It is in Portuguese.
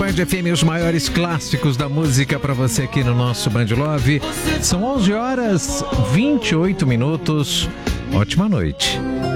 Band FM, os maiores clássicos da música para você aqui no nosso Band Love. São 11 horas 28 minutos. Ótima noite.